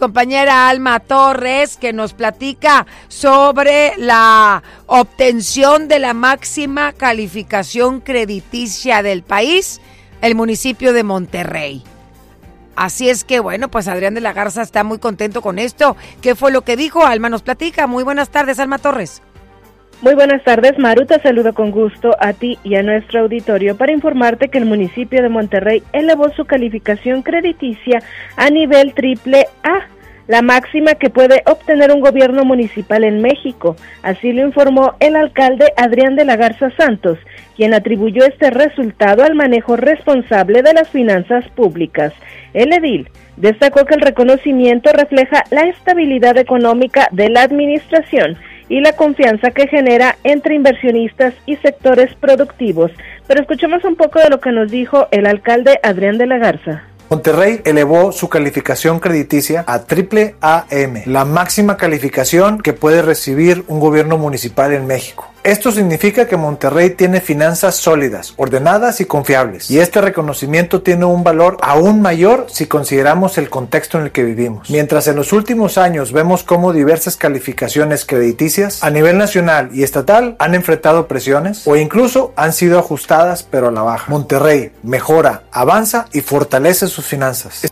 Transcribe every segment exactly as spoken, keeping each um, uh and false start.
compañera Alma Torres, que nos platica sobre la obtención de la máxima calificación crediticia del país, el municipio de Monterrey. Así es que, bueno, pues Adrián de la Garza está muy contento con esto. ¿Qué fue lo que dijo? Alma nos platica. Muy buenas tardes, Alma Torres. Muy buenas tardes, Maru, te saludo con gusto a ti y a nuestro auditorio para informarte que el municipio de Monterrey elevó su calificación crediticia a nivel triple A, la máxima que puede obtener un gobierno municipal en México. Así lo informó el alcalde Adrián de la Garza Santos, quien atribuyó este resultado al manejo responsable de las finanzas públicas. El edil destacó que el reconocimiento refleja la estabilidad económica de la administración y la confianza que genera entre inversionistas y sectores productivos. Pero escuchemos un poco de lo que nos dijo el alcalde Adrián de la Garza. Monterrey elevó su calificación crediticia a triple A M, la máxima calificación que puede recibir un gobierno municipal en México. Esto significa que Monterrey tiene finanzas sólidas, ordenadas y confiables, y este reconocimiento tiene un valor aún mayor si consideramos el contexto en el que vivimos. Mientras en los últimos años vemos cómo diversas calificaciones crediticias a nivel nacional y estatal han enfrentado presiones o incluso han sido ajustadas pero a la baja, Monterrey mejora, avanza y fortalece sus finanzas.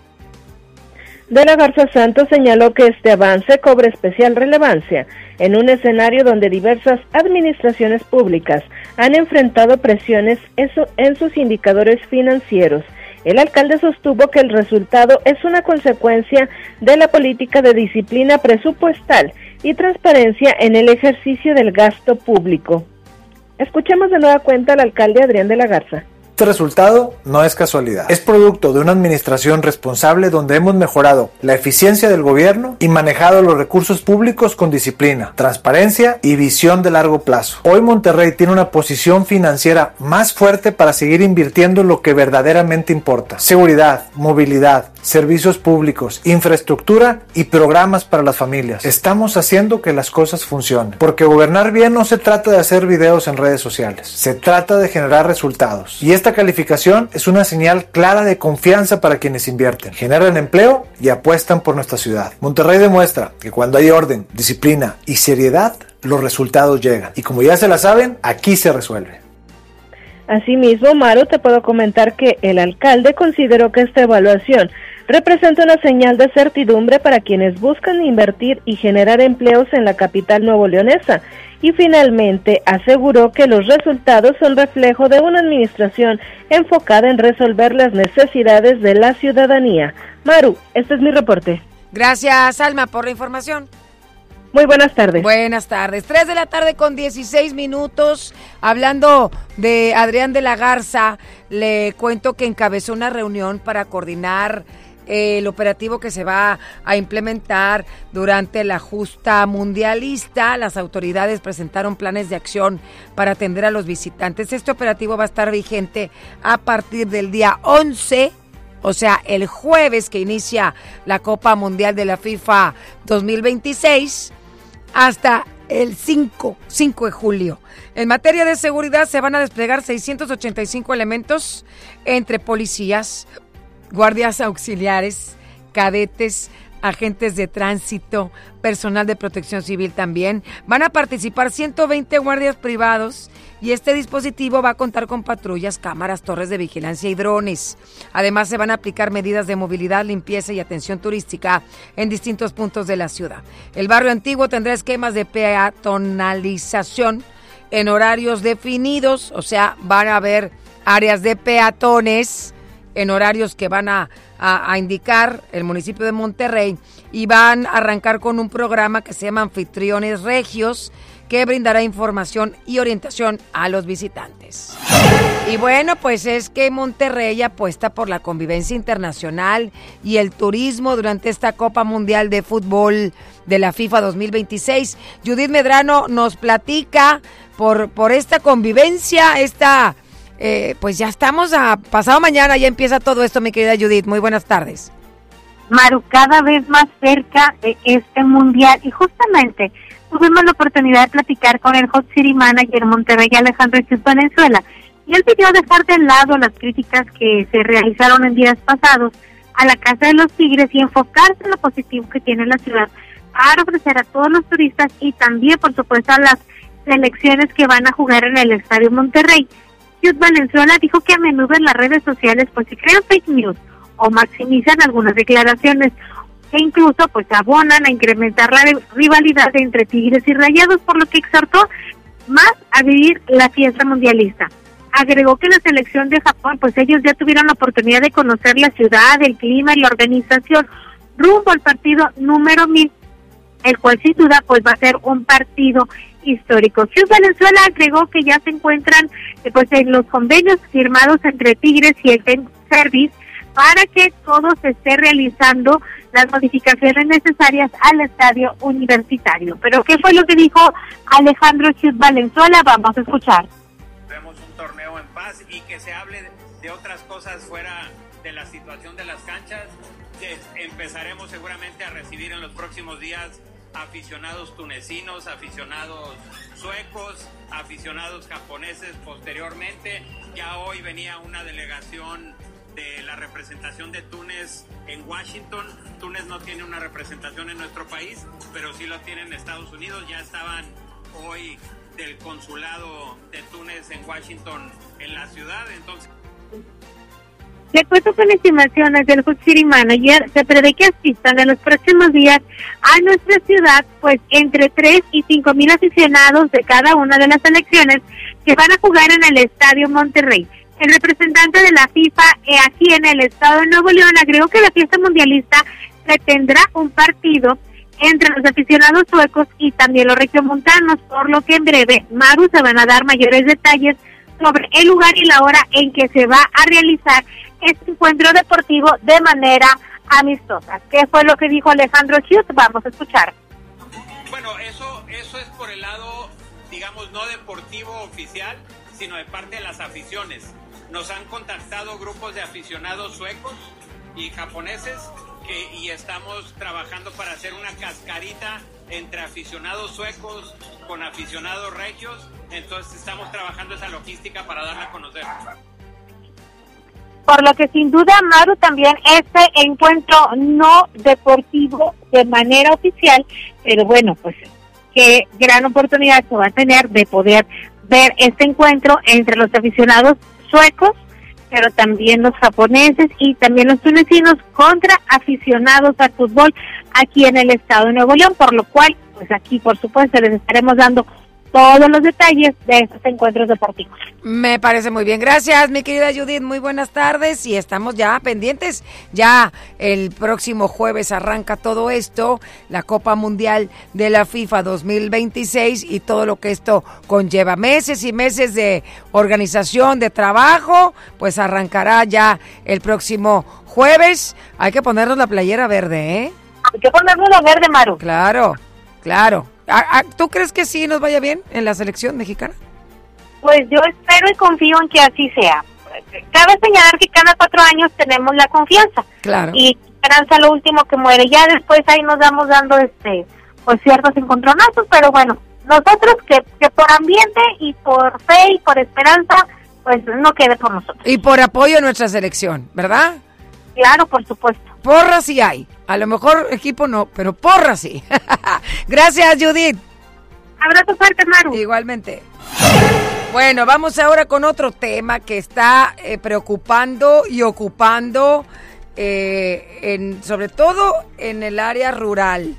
De la Garza Santos señaló que este avance cobra especial relevancia en un escenario donde diversas administraciones públicas han enfrentado presiones en sus indicadores financieros. El alcalde sostuvo que el resultado es una consecuencia de la política de disciplina presupuestal y transparencia en el ejercicio del gasto público. Escuchemos de nueva cuenta al alcalde Adrián de la Garza. Este resultado no es casualidad, es producto de una administración responsable donde hemos mejorado la eficiencia del gobierno y manejado los recursos públicos con disciplina, transparencia y visión de largo plazo. Hoy Monterrey tiene una posición financiera más fuerte para seguir invirtiendo en lo que verdaderamente importa: seguridad, movilidad, servicios públicos, infraestructura y programas para las familias. Estamos haciendo que las cosas funcionen, porque gobernar bien no se trata de hacer videos en redes sociales, se trata de generar resultados. Y esta calificación es una señal clara de confianza para quienes invierten, generan empleo y apuestan por nuestra ciudad. Monterrey demuestra que cuando hay orden, disciplina y seriedad, los resultados llegan. Y como ya se la saben, aquí se resuelve. Asimismo, Maru, te puedo comentar que el alcalde consideró que esta evaluación representa una señal de certidumbre para quienes buscan invertir y generar empleos en la capital nuevoleonesa, y finalmente aseguró que los resultados son reflejo de una administración enfocada en resolver las necesidades de la ciudadanía. Maru, este es mi reporte. Gracias, Alma, por la información. Muy buenas tardes. Buenas tardes. Tres de la tarde con dieciséis minutos. Hablando de Adrián de la Garza, le cuento que encabezó una reunión para coordinar el operativo que se va a implementar durante la justa mundialista. Las autoridades presentaron planes de acción para atender a los visitantes. Este operativo va a estar vigente a partir del día once, o sea, el jueves que inicia la Copa Mundial de la FIFA dos mil veintiséis, hasta el cinco de julio. En materia de seguridad se van a desplegar seiscientos ochenta y cinco elementos entre policías, guardias auxiliares, cadetes, agentes de tránsito, personal de protección civil también. Van a participar ciento veinte guardias privados y este dispositivo va a contar con patrullas, cámaras, torres de vigilancia y drones. Además, se van a aplicar medidas de movilidad, limpieza y atención turística en distintos puntos de la ciudad. El barrio antiguo tendrá esquemas de peatonalización en horarios definidos, o sea, van a haber áreas de peatones en horarios que van a, a, a indicar el municipio de Monterrey, y van a arrancar con un programa que se llama Anfitriones Regios, que brindará información y orientación a los visitantes. Y bueno, pues es que Monterrey apuesta por la convivencia internacional y el turismo durante esta Copa Mundial de Fútbol de la FIFA dos mil veintiséis. Judith Medrano nos platica por, por esta convivencia, esta... Eh, pues ya estamos a pasado mañana, ya empieza todo esto, mi querida Judith. Muy buenas tardes. Maru, cada vez más cerca de este mundial, y justamente tuvimos la oportunidad de platicar con el Hot City Manager Monterrey, Alejandro Chus Valenzuela, y él pidió dejar de lado las críticas que se realizaron en días pasados a la Casa de los Tigres y enfocarse en lo positivo que tiene la ciudad para ofrecer a todos los turistas y también, por supuesto, a las selecciones que van a jugar en el Estadio Monterrey. Hugh Valenzuela dijo que a menudo en las redes sociales pues se crean fake news o maximizan algunas declaraciones e incluso pues abonan a incrementar la rivalidad entre Tigres y Rayados, por lo que exhortó más a vivir la fiesta mundialista. Agregó que la selección de Japón, pues ellos ya tuvieron la oportunidad de conocer la ciudad, el clima y la organización rumbo al partido número mil, el cual sin duda pues va a ser un partido histórico. Hugh Valenzuela agregó que ya se encuentran eh, pues en los convenios firmados entre Tigres y el Ten Service para que todo se esté realizando las modificaciones necesarias al estadio universitario. Pero ¿qué fue lo que dijo Alejandro Hugh Valenzuela? Vamos a escuchar. Vemos un torneo en paz y que se hable de otras cosas fuera de la situación de las canchas. Empezaremos seguramente a recibir en los próximos días aficionados tunecinos, aficionados suecos, aficionados japoneses posteriormente. Ya hoy venía una delegación de la representación de Túnez en Washington. Túnez no tiene una representación en nuestro país, pero sí lo tiene en Estados Unidos. Ya estaban hoy del consulado de Túnez en Washington en la ciudad, entonces... De acuerdo con estimaciones del Hood City Manager, se prevé que asistan en los próximos días a nuestra ciudad, pues entre tres y cinco mil aficionados de cada una de las selecciones que van a jugar en el Estadio Monterrey. El representante de la FIFA eh, aquí en el estado de Nuevo León agregó que la fiesta mundialista tendrá un partido entre los aficionados suecos y también los regiomontanos, por lo que en breve, Maru, se van a dar mayores detalles sobre el lugar y la hora en que se va a realizar este encuentro deportivo de manera amistosa. ¿Qué fue lo que dijo Alejandro Hughes? Vamos a escuchar. Bueno, eso, eso es por el lado, digamos, no deportivo oficial, sino de parte de las aficiones. Nos han contactado grupos de aficionados suecos y japoneses que, y estamos trabajando para hacer una cascarita entre aficionados suecos con aficionados regios. Entonces estamos trabajando esa logística para darla a conocer. Por lo que sin duda, Maru, también este encuentro no deportivo de manera oficial, pero bueno, pues qué gran oportunidad se va a tener de poder ver este encuentro entre los aficionados suecos, pero también los japoneses y también los tunecinos contra aficionados al fútbol aquí en el estado de Nuevo León, por lo cual, pues aquí por supuesto les estaremos dando todos los detalles de estos encuentros deportivos. Me parece muy bien. Gracias, mi querida Judith. Muy buenas tardes y estamos ya pendientes. Ya el próximo jueves arranca todo esto, la Copa Mundial de la FIFA dos mil veintiséis y todo lo que esto conlleva. Meses y meses de organización, de trabajo, pues arrancará ya el próximo jueves. Hay que ponernos la playera verde, ¿eh? Hay que ponernos la verde, Maru. Claro, claro. ¿Tú crees que sí nos vaya bien en la selección mexicana? Pues yo espero y confío en que así sea. Cabe señalar que cada cuatro años tenemos la confianza. Claro. Y esperanza lo último que muere. Ya después ahí nos vamos dando este pues ciertos encontronazos, pero bueno, nosotros que, que por ambiente y por fe y por esperanza, pues no quede por nosotros. Y por apoyo a nuestra selección, ¿verdad? Claro, por supuesto. Porras sí hay. A lo mejor equipo no, pero porras sí. Gracias, Judith. Abrazo fuerte, Maru. Igualmente. Bueno, vamos ahora con otro tema que está eh, preocupando y ocupando, eh, en, sobre todo en el área rural,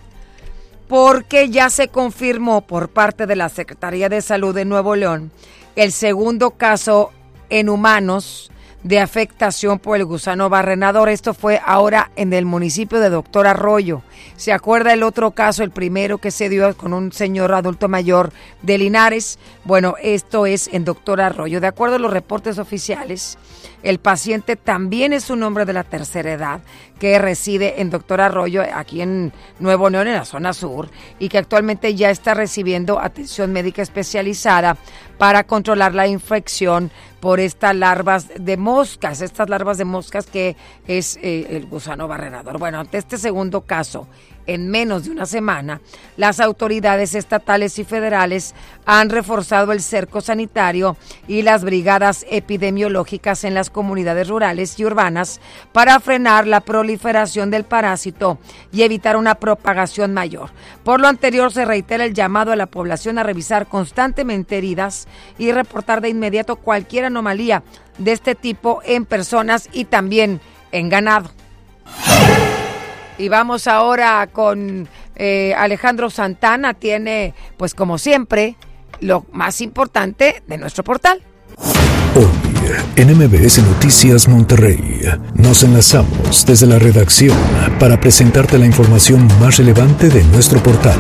porque ya se confirmó por parte de la Secretaría de Salud de Nuevo León el segundo caso en humanos de afectación por el gusano barrenador. Esto fue ahora en el municipio de Doctor Arroyo. ¿Se acuerda el otro caso, el primero que se dio con un señor adulto mayor de Linares? Bueno, esto es en Doctor Arroyo. De acuerdo a los reportes oficiales, el paciente también es un hombre de la tercera edad que reside en Doctor Arroyo, aquí en Nuevo León, en la zona sur, y que actualmente ya está recibiendo atención médica especializada para controlar la infección por estas larvas de moscas, estas larvas de moscas que es eh, el gusano barrenador. Bueno, ante este segundo caso En menos de una semana, las autoridades estatales y federales han reforzado el cerco sanitario y las brigadas epidemiológicas en las comunidades rurales y urbanas para frenar la proliferación del parásito y evitar una propagación mayor. Por lo anterior, se reitera el llamado a la población a revisar constantemente heridas y reportar de inmediato cualquier anomalía de este tipo en personas y también en ganado. Y vamos ahora con eh, Alejandro Santana, tiene, pues como siempre, lo más importante de nuestro portal. Hoy, en M B S Noticias Monterrey, nos enlazamos desde la redacción para presentarte la información más relevante de nuestro portal.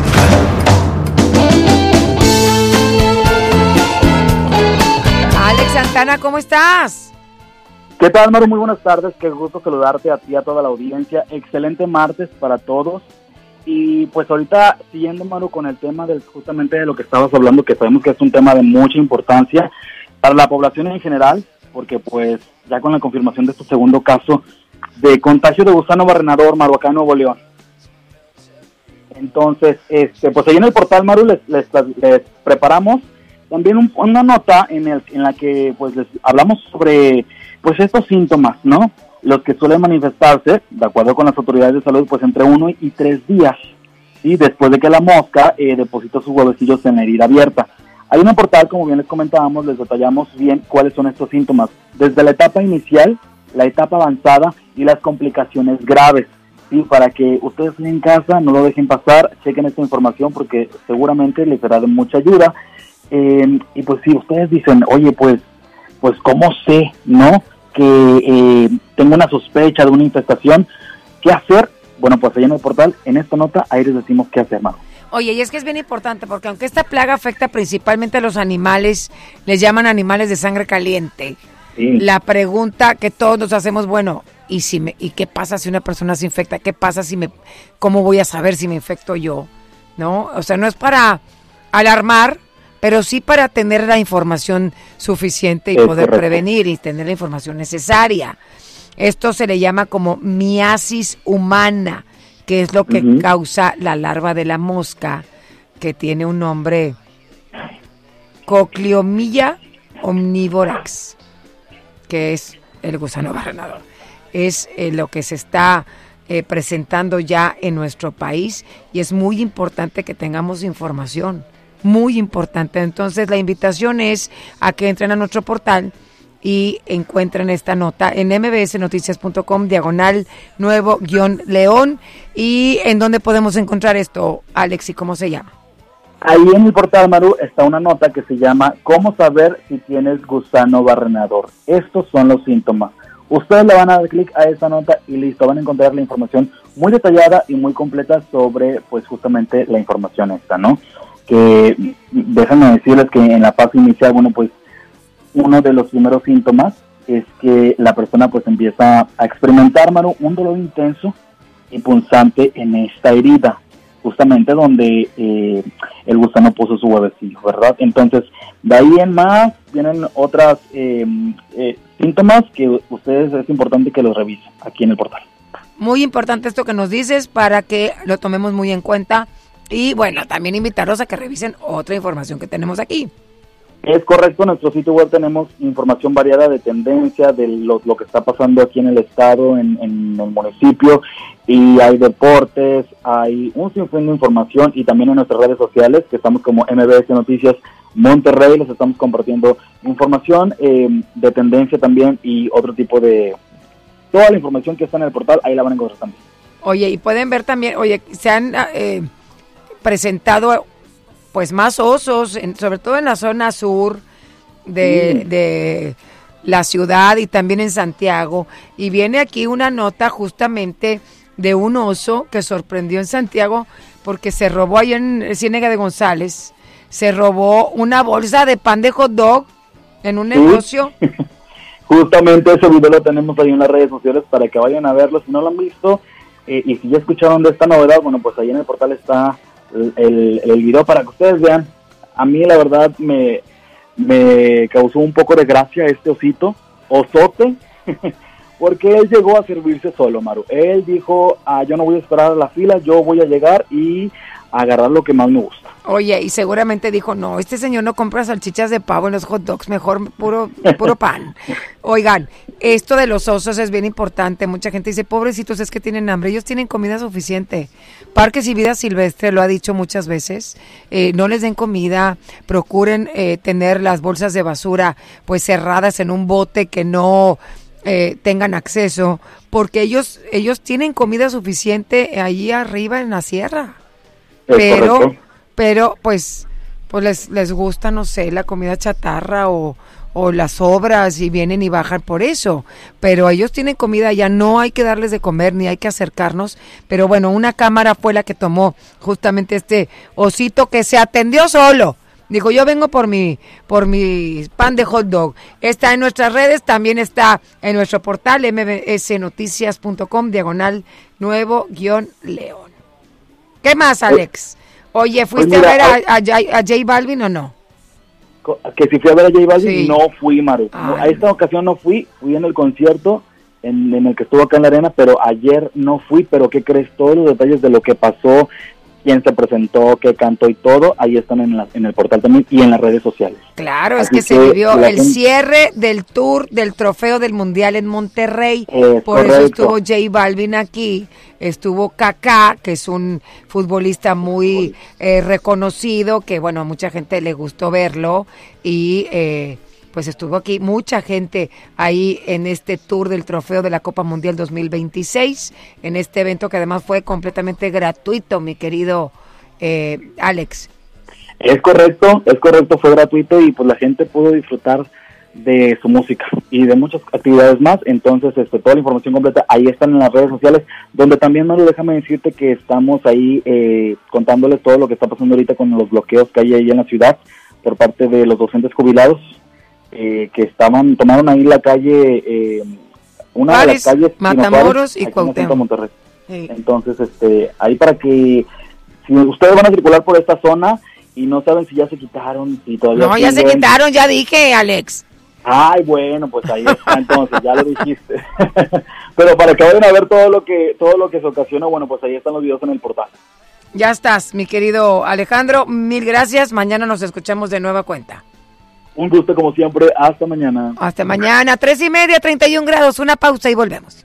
Alex Santana, ¿cómo estás? ¿Qué tal, Maru? Muy buenas tardes, qué gusto saludarte a ti y a toda la audiencia. Excelente martes para todos. Y pues ahorita, siguiendo, Maru, con el tema del, justamente de lo que estabas hablando, que sabemos que es un tema de mucha importancia para la población en general, porque pues ya con la confirmación de este segundo caso de contagio de gusano barrenador, Maru, acá en Nuevo León. Entonces, este, pues ahí en el portal, Maru, les, les, les preparamos también un, una nota en, el, en la que pues les hablamos sobre pues estos síntomas, ¿no? Los que suelen manifestarse, de acuerdo con las autoridades de salud, pues entre uno y tres días, ¿sí? Después de que la mosca eh, depositó sus huevecillos en la herida abierta. Hay un portal, como bien les comentábamos, les detallamos bien cuáles son estos síntomas, desde la etapa inicial, la etapa avanzada y las complicaciones graves, ¿sí? Para que ustedes en casa no lo dejen pasar, chequen esta información porque seguramente les será de mucha ayuda. Eh, y pues si ustedes dicen, oye, pues, pues ¿cómo sé, no? que eh, tengo una sospecha de una infestación, ¿qué hacer? Bueno, pues ahí en el portal, en esta nota, ahí les decimos qué hacer, Maru. Oye, y es que es bien importante, porque aunque esta plaga afecta principalmente a los animales, les llaman animales de sangre caliente, sí. La pregunta que todos nos hacemos, bueno, ¿y si me, y qué pasa si una persona se infecta? ¿Qué pasa si me, cómo voy a saber si me infecto yo? ¿No? O sea, no es para alarmar, pero sí para tener la información suficiente y es poder correcto. Prevenir y tener la información necesaria. Esto se le llama como miasis humana, que es lo que uh-huh. causa la larva de la mosca, que tiene un nombre, Cocliomyia omnivorax, que es el gusano barrenador. Es eh, lo que se está eh, presentando ya en nuestro país y es muy importante que tengamos información. Muy importante. Entonces la invitación es a que entren a nuestro portal y encuentren esta nota en mbsnoticias.com diagonal nuevo guión león. ¿Y en dónde podemos encontrar esto, Alex, y cómo se llama? Ahí en el portal, Maru, está una nota que se llama ¿Cómo saber si tienes gusano barrenador? Estos son los síntomas. Ustedes le van a dar clic a esa nota y listo, van a encontrar la información muy detallada y muy completa sobre, pues, justamente la información esta, ¿no? Que déjenme decirles que en la fase inicial, bueno, pues uno de los primeros síntomas es que la persona pues empieza a experimentar, Maru, un dolor intenso y punzante en esta herida, justamente donde eh, el gusano puso su huevecillo, ¿verdad? Entonces, de ahí en más vienen otras eh, eh, síntomas que ustedes es importante que los revisen aquí en el portal. Muy importante esto que nos dices para que lo tomemos muy en cuenta. Y bueno, también invitarlos a que revisen otra información que tenemos aquí. Es correcto, en nuestro sitio web tenemos información variada de tendencia, de lo, lo que está pasando aquí en el estado, en, en el municipio, y hay deportes, hay un sinfín de información, y también en nuestras redes sociales, que estamos como M B S Noticias Monterrey, les estamos compartiendo información eh, de tendencia también, y otro tipo de... Toda la información que está en el portal, ahí la van a encontrar también. Oye, y pueden ver también, oye, se han... Eh, presentado pues más osos, en, sobre todo en la zona sur de, sí. de la ciudad y también en Santiago, y viene aquí una nota justamente de un oso que sorprendió en Santiago porque se robó ahí en Ciénega de González, se robó una bolsa de pan de hot dog en un negocio. Sí. Justamente ese video lo tenemos ahí en las redes sociales para que vayan a verlo si no lo han visto, eh, y si ya escucharon de esta novedad, bueno, pues ahí en el portal está El, el, el video para que ustedes vean. A mí la verdad me, me causó un poco de gracia este osito, osote, porque él llegó a servirse solo, Maru. Él dijo, ah, yo no voy a esperar a la fila, yo voy a llegar y agarrar lo que más me gusta. Oye, y seguramente dijo, no, este señor no compra salchichas de pavo en los hot dogs, mejor puro puro pan. Oigan, esto de los osos es bien importante. Mucha gente dice, pobrecitos, es que tienen hambre. Ellos tienen comida suficiente. Parques y Vida Silvestre lo ha dicho muchas veces. Eh, no les den comida, procuren eh, tener las bolsas de basura pues cerradas en un bote que no eh, tengan acceso, porque ellos ellos tienen comida suficiente ahí arriba en la sierra. Es pero correcto. pero pues pues les les gusta, no sé, la comida chatarra o o las sobras y vienen y bajan por eso, pero ellos tienen comida, ya no hay que darles de comer ni hay que acercarnos. Pero bueno, una cámara fue la que tomó justamente este osito que se atendió solo. Dijo, yo vengo por mi por mi pan de hot dog. Está en nuestras redes, también está en nuestro portal eme be ese noticias punto com, diagonal nuevo guión león. ¿Qué más, Alex? Oye, ¿fuiste pues mira, a ver a, a, a, a J Balvin o no? Que si fui a ver a J Balvin, Sí. no fui, Maru. No, a Ay. esta ocasión no fui, fui en el concierto en, en el que estuvo acá en la arena, pero ayer no fui. Pero ¿qué crees? Todos los detalles de lo que pasó, quién se presentó, qué cantó y todo, ahí están en, la, en el portal también y en las redes sociales. Claro, es Así que se que vivió la el gente- cierre del tour del Trofeo del Mundial en Monterrey. Es Por eso correcto. estuvo J Balvin aquí, estuvo Kaká, que es un futbolista muy eh, reconocido, que bueno, a mucha gente le gustó verlo, y eh, pues estuvo aquí mucha gente ahí en este tour del Trofeo de la Copa Mundial dos mil veintiséis, en este evento que además fue completamente gratuito, mi querido eh, Alex. Es correcto, es correcto, fue gratuito y pues la gente pudo disfrutar de su música y de muchas actividades más. Entonces, este, toda la información completa ahí están en las redes sociales, donde también, Maru, déjame decirte que estamos ahí eh, contándoles todo lo que está pasando ahorita con los bloqueos que hay ahí en la ciudad por parte de los docentes jubilados eh, que estaban, tomaron ahí la calle, eh, una Juárez, de las calles Matamoros y aquí en el centro de Cuauhtémoc. Monterrey. Sí. Entonces, este, ahí para que si ustedes van a circular por esta zona y no saben si ya se quitaron, si todavía No, ya se siguen. quitaron, ya dije, Alex. Ay, bueno, pues ahí está, entonces, ya lo dijiste. Pero para que vayan a ver todo lo que todo lo que se ocasiona, bueno, pues ahí están los videos en el portal. Ya estás, mi querido Alejandro. Mil gracias. Mañana nos escuchamos de nueva cuenta. Un gusto como siempre, hasta mañana. Hasta mañana, tres y media, treinta y un grados. Una pausa y volvemos.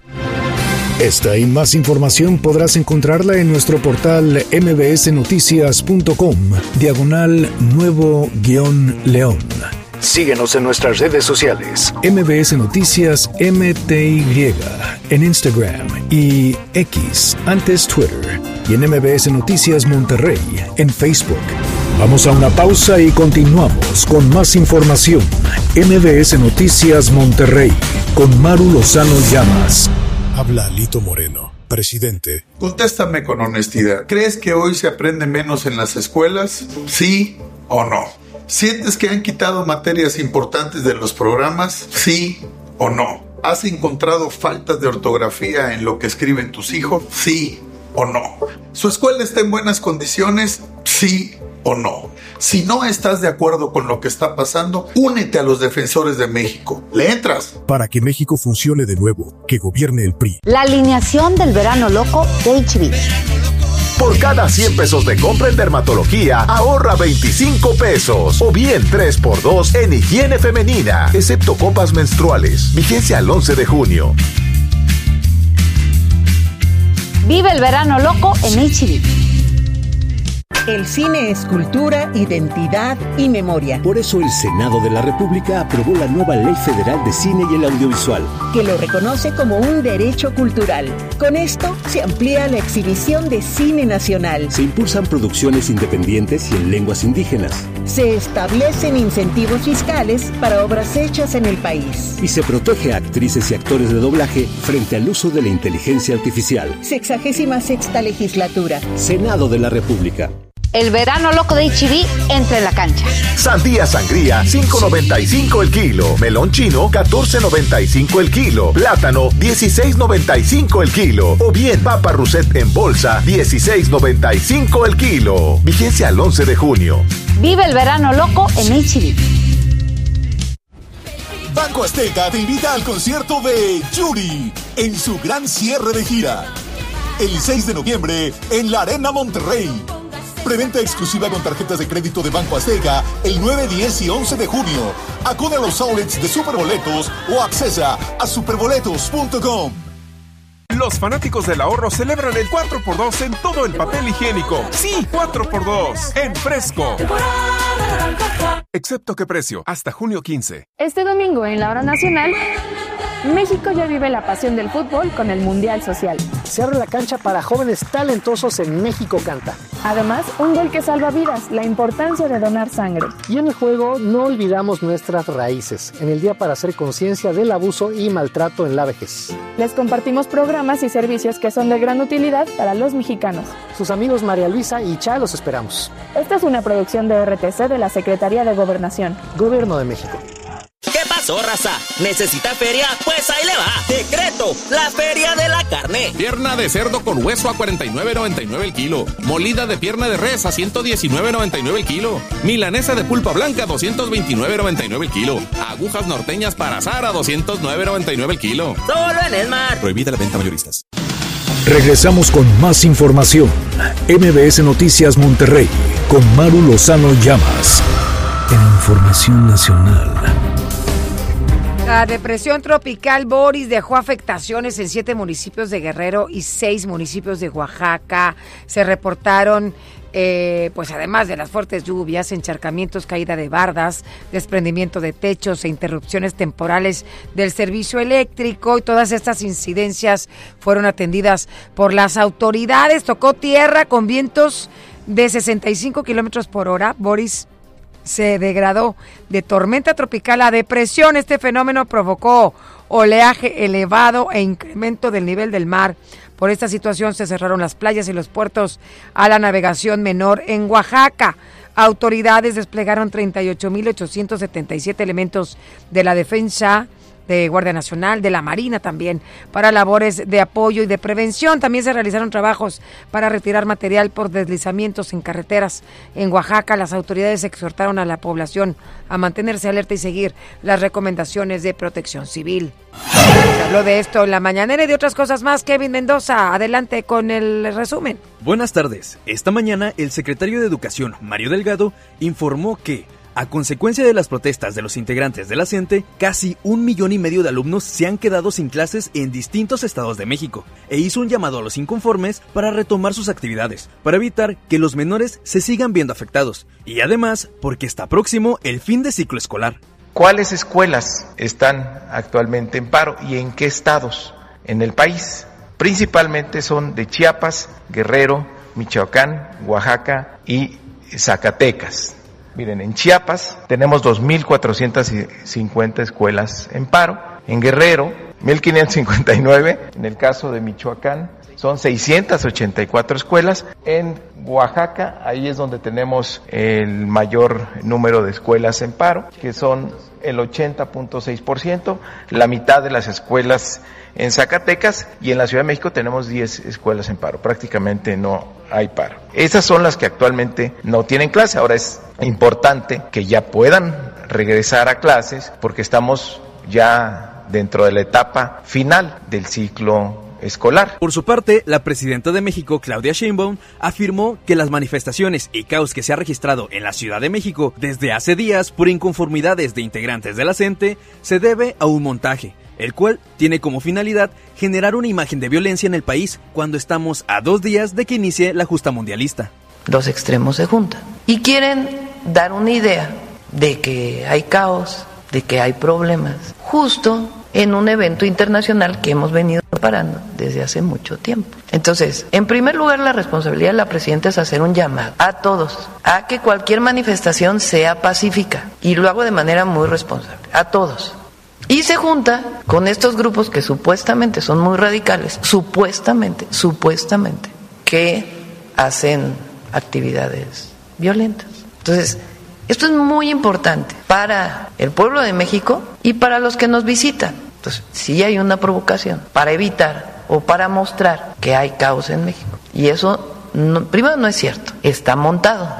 Esta y más información podrás encontrarla en nuestro portal eme be ese noticias punto com, diagonal nuevo guión león. Síguenos en nuestras redes sociales, eme be ese Noticias eme te ye en Instagram y X, antes Twitter, y en eme be ese Noticias Monterrey en Facebook. Vamos a una pausa y continuamos con más información. eme be ese Noticias Monterrey, con Maru Lozano Llamas. Habla Lito Moreno, presidente. Contéstame con honestidad. ¿Crees que hoy se aprende menos en las escuelas? ¿Sí o no? ¿Sientes que han quitado materias importantes de los programas? ¿Sí o no? ¿Has encontrado faltas de ortografía en lo que escriben tus hijos? ¿Sí o no? ¿Su escuela está en buenas condiciones? ¿Sí o no? Si no estás de acuerdo con lo que está pasando, únete a los defensores de México. ¿Le entras? Para que México funcione de nuevo, que gobierne el P R I. La alineación del verano loco de H B. Por cada cien pesos de compra en dermatología, ahorra veinticinco pesos. O bien tres por dos en higiene femenina, excepto copas menstruales. Vigencia al once de junio. Vive el verano loco en H B. El cine es cultura, identidad y memoria. Por eso el Senado de la República aprobó la nueva Ley Federal de Cine y el Audiovisual, que lo reconoce como un derecho cultural. Con esto se amplía la exhibición de cine nacional. Se impulsan producciones independientes y en lenguas indígenas. Se establecen incentivos fiscales para obras hechas en el país. Y se protege a actrices y actores de doblaje frente al uso de la inteligencia artificial. Sexagésima sexta legislatura. Senado de la República. El verano loco de H B entra en la cancha. Sandía sangría, cinco noventa y cinco el kilo. Melón chino, catorce noventa y cinco el kilo. Plátano, dieciséis noventa y cinco el kilo. O bien papa Rousset en bolsa, dieciséis noventa y cinco el kilo. Vigencia al once de junio. Vive el verano loco en H B. Banco Azteca te invita al concierto de Yuri en su gran cierre de gira. El seis de noviembre en la Arena Monterrey. Preventa exclusiva con tarjetas de crédito de Banco Azteca el nueve, diez y once de junio. Acude a los outlets de Superboletos o accesa a superboletos punto com. Los fanáticos del ahorro celebran el cuatro por dos en todo el papel higiénico. Sí, cuatro por dos en Fresco. Excepto qué precio, hasta junio quince. Este domingo en la Hora Nacional, México ya vive la pasión del fútbol con el Mundial Social. Se abre la cancha para jóvenes talentosos en México Canta. Además, un gol que salva vidas, la importancia de donar sangre. Y en el juego no olvidamos nuestras raíces, en el día para hacer conciencia del abuso y maltrato en la vejez. Les compartimos programas y servicios que son de gran utilidad para los mexicanos. Sus amigos María Luisa y Cha los esperamos. Esta es una producción de R T C de la Secretaría de Gobernación. Gobierno de México. ¿Qué pasó, raza? ¿Necesita feria? Pues ahí le va. Decreto, la Feria de la Carne. Pierna de cerdo con hueso a cuarenta y nueve noventa y nueve el kilo. Molida de pierna de res a ciento diecinueve noventa y nueve el kilo. Milanesa de pulpa blanca a doscientos veintinueve noventa y nueve el kilo. Agujas norteñas para asar a doscientos nueve noventa y nueve el kilo. Solo en Esmar. Prohibida la venta mayoristas. Regresamos con más información. M B S Noticias Monterrey con Maru Lozano Llamas. En Información Nacional. La depresión tropical Boris dejó afectaciones en siete municipios de Guerrero y seis municipios de Oaxaca. Se reportaron, eh, pues además de las fuertes lluvias, encharcamientos, caída de bardas, desprendimiento de techos e interrupciones temporales del servicio eléctrico. Y todas estas incidencias fueron atendidas por las autoridades. Tocó tierra con vientos de sesenta y cinco kilómetros por hora. Boris se degradó de tormenta tropical a depresión. Este fenómeno provocó oleaje elevado e incremento del nivel del mar. Por esta situación se cerraron las playas y los puertos a la navegación menor en Oaxaca. Autoridades desplegaron treinta y ocho mil ochocientos setenta y siete elementos de la defensa, de Guardia Nacional, de la Marina también, para labores de apoyo y de prevención. También se realizaron trabajos para retirar material por deslizamientos en carreteras. En Oaxaca, las autoridades exhortaron a la población a mantenerse alerta y seguir las recomendaciones de protección civil. Se habló de esto en la mañanera y de otras cosas más. Kevin Mendoza, adelante con el resumen. Buenas tardes. Esta mañana, el secretario de Educación, Mario Delgado, informó que a consecuencia de las protestas de los integrantes de la C E N T E, casi un millón y medio de alumnos se han quedado sin clases en distintos estados de México e hizo un llamado a los inconformes para retomar sus actividades, para evitar que los menores se sigan viendo afectados y además porque está próximo el fin de ciclo escolar. ¿Cuáles escuelas están actualmente en paro y en qué estados en el país? Principalmente son de Chiapas, Guerrero, Michoacán, Oaxaca y Zacatecas. Miren, en Chiapas tenemos dos mil cuatrocientas cincuenta escuelas en paro, en Guerrero mil quinientas cincuenta y nueve, en el caso de Michoacán son seiscientas ochenta y cuatro escuelas, en Oaxaca ahí es donde tenemos el mayor número de escuelas en paro, que son el ochenta punto seis por ciento, la mitad de las escuelas en Zacatecas, y en la Ciudad de México tenemos diez escuelas en paro, prácticamente no hay paro. Esas son las que actualmente no tienen clase. Ahora es importante que ya puedan regresar a clases porque estamos ya dentro de la etapa final del ciclo escolar. Por su parte, la presidenta de México, Claudia Sheinbaum, afirmó que las manifestaciones y caos que se ha registrado en la Ciudad de México desde hace días por inconformidades de integrantes de la C E N T E se debe a un montaje, el cual tiene como finalidad generar una imagen de violencia en el país cuando estamos a dos días de que inicie la justa mundialista. Los extremos se juntan y quieren dar una idea de que hay caos, de que hay problemas, justo en un evento internacional que hemos venido preparando desde hace mucho tiempo. Entonces, en primer lugar, la responsabilidad de la presidenta es hacer un llamado a todos, a que cualquier manifestación sea pacífica, y lo hago de manera muy responsable, a todos. Y se junta con estos grupos que supuestamente son muy radicales, supuestamente, supuestamente, que hacen actividades violentas. Entonces, esto es muy importante para el pueblo de México y para los que nos visitan. Entonces, sí hay una provocación para evitar o para mostrar que hay caos en México. Y eso, no, primero, no es cierto, está montado.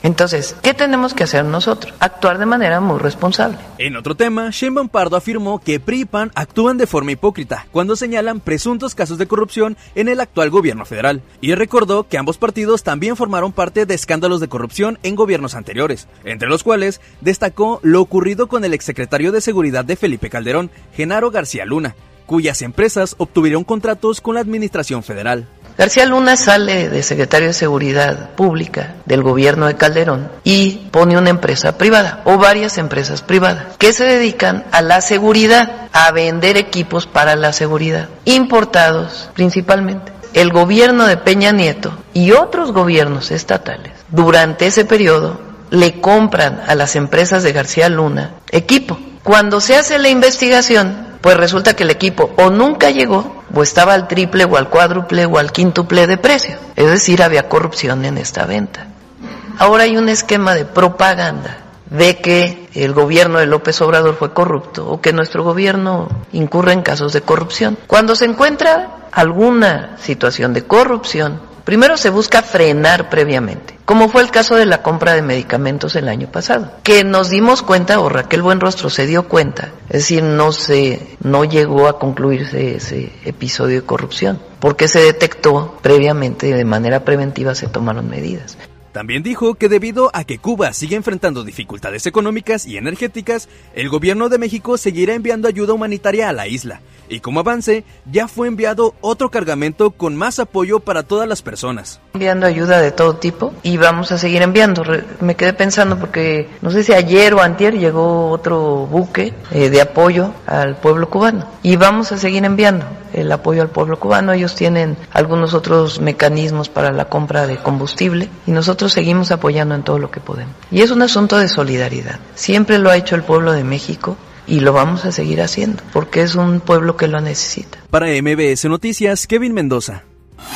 Entonces, ¿qué tenemos que hacer nosotros? Actuar de manera muy responsable. En otro tema, Sheinbaum Pardo afirmó que P R I y P A N actúan de forma hipócrita cuando señalan presuntos casos de corrupción en el actual gobierno federal, y recordó que ambos partidos también formaron parte de escándalos de corrupción en gobiernos anteriores, entre los cuales destacó lo ocurrido con el exsecretario de Seguridad de Felipe Calderón, Genaro García Luna, cuyas empresas obtuvieron contratos con la administración federal. García Luna sale de secretario de Seguridad Pública del gobierno de Calderón y pone una empresa privada o varias empresas privadas que se dedican a la seguridad, a vender equipos para la seguridad, importados principalmente. El gobierno de Peña Nieto y otros gobiernos estatales durante ese periodo le compran a las empresas de García Luna equipo. Cuando se hace la investigación, pues resulta que el equipo o nunca llegó, o estaba al triple o al cuádruple o al quíntuple de precio. Es decir, había corrupción en esta venta. Ahora hay un esquema de propaganda de que el gobierno de López Obrador fue corrupto o que nuestro gobierno incurre en casos de corrupción. Cuando se encuentra alguna situación de corrupción, primero se busca frenar previamente, como fue el caso de la compra de medicamentos el año pasado, que nos dimos cuenta, o Raquel Buenrostro se dio cuenta, es decir, no se, no llegó a concluirse ese episodio de corrupción, porque se detectó previamente y de manera preventiva se tomaron medidas. También dijo que debido a que Cuba sigue enfrentando dificultades económicas y energéticas, el gobierno de México seguirá enviando ayuda humanitaria a la isla. Y como avance, ya fue enviado otro cargamento con más apoyo para todas las personas. Enviando ayuda de todo tipo y vamos a seguir enviando. Me quedé pensando porque no sé si ayer o antier llegó otro buque eh, de apoyo al pueblo cubano. Y vamos a seguir enviando el apoyo al pueblo cubano. Ellos tienen algunos otros mecanismos para la compra de combustible y nosotros seguimos apoyando en todo lo que podemos. Y es un asunto de solidaridad. Siempre lo ha hecho el pueblo de México y lo vamos a seguir haciendo porque es un pueblo que lo necesita. Para M B S Noticias, Kevin Mendoza.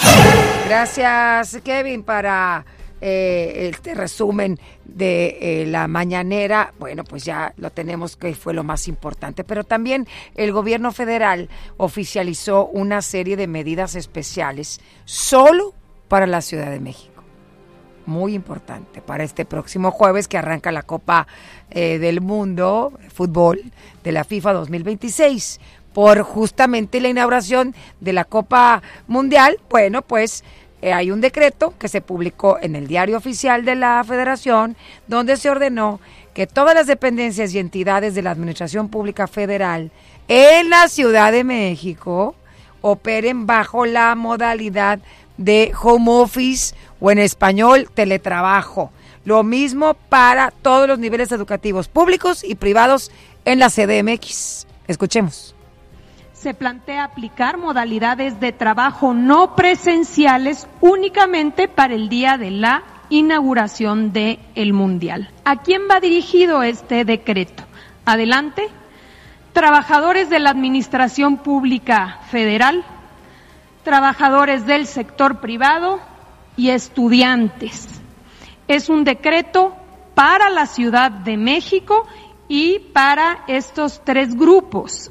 Gracias, Kevin, para eh, este resumen de eh, la mañanera. Bueno, pues ya lo tenemos, que fue lo más importante, pero también el gobierno federal oficializó una serie de medidas especiales solo para la Ciudad de México. Muy importante para este próximo jueves que arranca la Copa eh, del Mundo Fútbol de la FIFA dos mil veintiséis. Por justamente la inauguración de la Copa Mundial, bueno, pues eh, hay un decreto que se publicó en el Diario Oficial de la Federación, donde se ordenó que todas las dependencias y entidades de la Administración Pública Federal en la Ciudad de México operen bajo la modalidad de home office o en español teletrabajo. Lo mismo para todos los niveles educativos públicos y privados en la C D M X. Escuchemos. Se plantea aplicar modalidades de trabajo no presenciales únicamente para el día de la inauguración del Mundial. ¿A quién va dirigido este decreto? Adelante. Trabajadores de la Administración Pública Federal, trabajadores del sector privado y estudiantes. Es un decreto para la Ciudad de México y para estos tres grupos.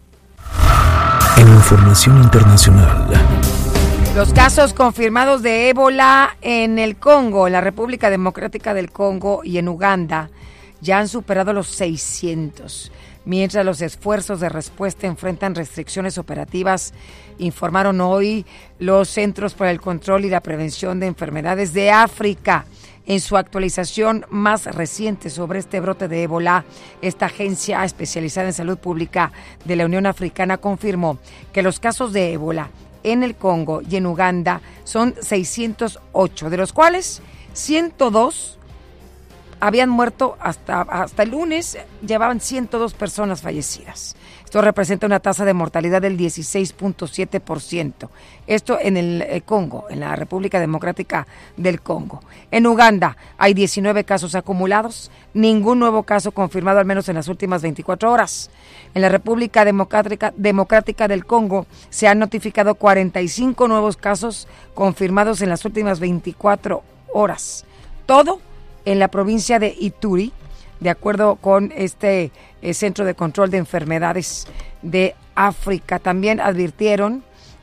En información internacional. Los casos confirmados de ébola en el Congo, en la República Democrática del Congo y en Uganda ya han superado los seiscientos. Mientras los esfuerzos de respuesta enfrentan restricciones operativas, informaron hoy los Centros para el Control y la Prevención de Enfermedades de África. En su actualización más reciente sobre este brote de ébola, esta agencia especializada en salud pública de la Unión Africana confirmó que los casos de ébola en el Congo y en Uganda son seiscientos ocho, de los cuales ciento dos habían muerto hasta, hasta el lunes, llevaban ciento dos personas fallecidas. Esto representa una tasa de mortalidad del dieciséis punto siete por ciento. Esto en el eh, Congo, en la República Democrática del Congo. En Uganda hay diecinueve casos acumulados, ningún nuevo caso confirmado al menos en las últimas veinticuatro horas. En la República Democrática, Democrática del Congo se han notificado cuarenta y cinco nuevos casos confirmados en las últimas veinticuatro horas. Todo en la provincia de Ituri, de acuerdo con este eh, Centro de Control de Enfermedades de África. También advirtieron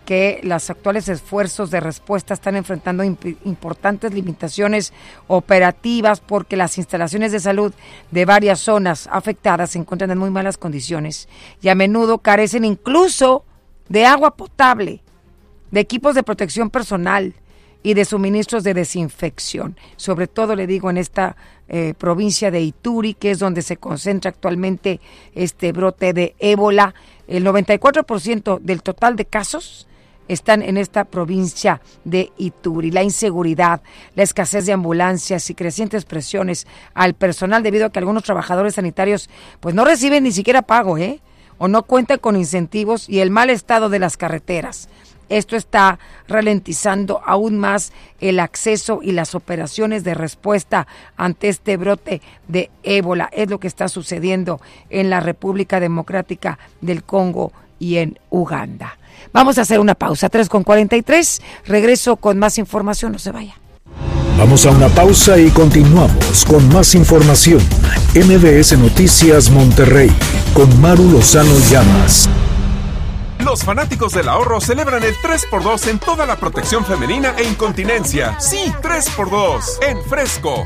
que los actuales esfuerzos de respuesta están enfrentando imp- importantes limitaciones operativas porque las instalaciones de salud de varias zonas afectadas se encuentran en muy malas condiciones y a menudo carecen incluso de agua potable, de equipos de protección personal y de suministros de desinfección. Sobre todo, le digo, en esta eh, provincia de Ituri, que es donde se concentra actualmente este brote de ébola. El noventa y cuatro por ciento del total de casos están en esta provincia de Ituri. La inseguridad, la escasez de ambulancias y crecientes presiones al personal debido a que algunos trabajadores sanitarios pues no reciben ni siquiera pago, ¿eh? o no cuentan con incentivos, y el mal estado de las carreteras. Esto está ralentizando aún más el acceso y las operaciones de respuesta ante este brote de ébola. Es lo que está sucediendo en la República Democrática del Congo y en Uganda. Vamos a hacer una pausa, tres con cuarenta y tres. Regreso con más información, no se vaya. Vamos a una pausa y continuamos con más información. M B S Noticias Monterrey, con Maru Lozano Llamas. Los fanáticos del ahorro celebran el tres por dos en toda la protección femenina e incontinencia. Sí, tres por dos en Fresco.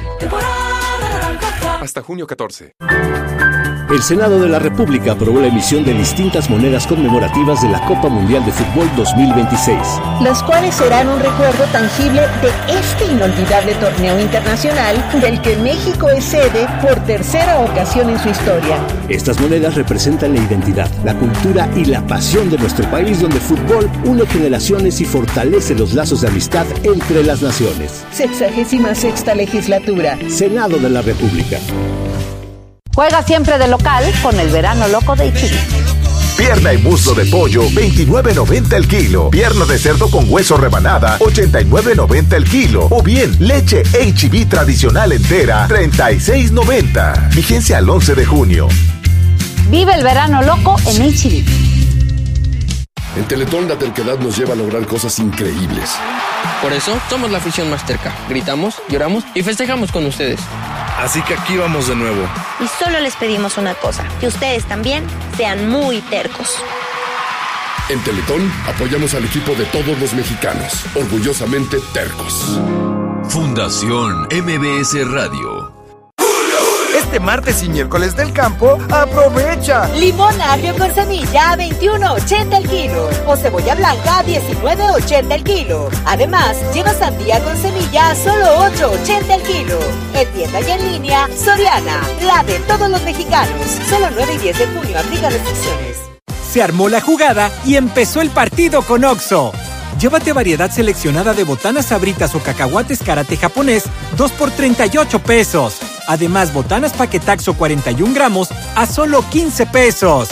Hasta junio catorce. El Senado de la República aprobó la emisión de distintas monedas conmemorativas de la Copa Mundial de Fútbol dos mil veintiséis. Las cuales serán un recuerdo tangible de este inolvidable torneo internacional del que México es sede por tercera ocasión en su historia. Estas monedas representan la identidad, la cultura y la pasión de nuestro país, donde el fútbol une generaciones y fortalece los lazos de amistad entre las naciones. Sexagésima sexta legislatura. Senado de la República. Juega siempre de local con el verano loco de H E B. Pierna y muslo de pollo, veintinueve noventa el kilo. Pierna de cerdo con hueso rebanada, ochenta y nueve noventa el kilo. O bien, leche H E B tradicional entera, treinta y seis noventa. Vigencia al once de junio. Vive el verano loco en H E B. En Teletón la terquedad nos lleva a lograr cosas increíbles. Por eso somos la afición más terca. Gritamos, lloramos y festejamos con ustedes. Así que aquí vamos de nuevo. Y solo les pedimos una cosa, que ustedes también sean muy tercos. En Teletón apoyamos al equipo de todos los mexicanos, orgullosamente tercos. Fundación M B S Radio. Este martes y miércoles del campo, aprovecha. Limón agrio con semilla a veintiuno ochenta el kilo o cebolla blanca a diecinueve ochenta el kilo. Además, lleva sandía con semilla a solo ocho ochenta el kilo. En tienda y en línea, Soriana, la de todos los mexicanos. Solo nueve y diez de junio, aplica restricciones. Se armó la jugada y empezó el partido con Oxxo. Llévate variedad seleccionada de botanas sabritas o cacahuates karate japonés, dos por treinta y ocho pesos. Además, botanas paquetaxo cuarenta y un gramos a solo quince pesos.